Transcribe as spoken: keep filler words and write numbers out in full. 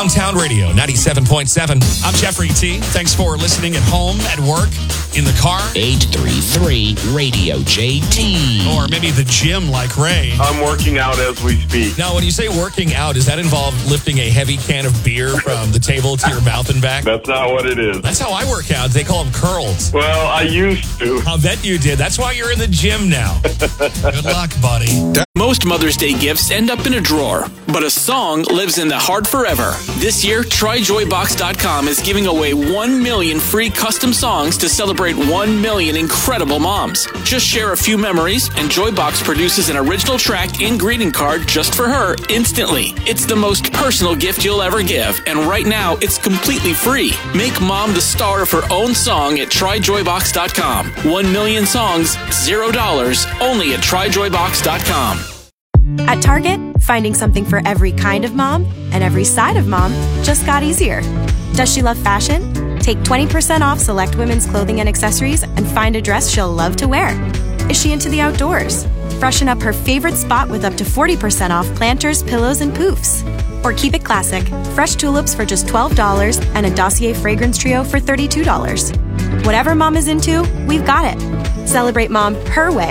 Downtown Radio, ninety-seven point seven. I'm Jeffrey T. Thanks for listening at home, at work, in the car. eight three three Radio J T. Or maybe the gym like Ray. I'm working out as we speak. Now, when you say working out, does that involve lifting a heavy can of beer from the table to your mouth and back? That's not what it is. That's how I work out. They call them curls. Well, I used to. I'll bet you did. That's why you're in the gym now. Good luck, buddy. Most Mother's Day gifts end up in a drawer, but a song lives in the heart forever. This year, Try Joy Box dot com is giving away one million free custom songs to celebrate one million incredible moms. Just share a few memories, and Joybox produces an original track and greeting card just for her instantly. It's the most personal gift you'll ever give, and right now, it's completely free. Make mom the star of her own song at Try Joy Box dot com. One million songs, zero dollars, only at Try Joy Box dot com. At Target, finding something for every kind of mom and every side of mom just got easier. Does she love fashion? Take twenty percent off select women's clothing and accessories and find a dress she'll love to wear. Is she into the outdoors? Freshen up her favorite spot with up to forty percent off planters, pillows, and poofs. Or keep it classic, fresh tulips for just twelve dollars and a Dossier fragrance trio for thirty-two dollars. Whatever mom is into, we've got it. Celebrate mom her way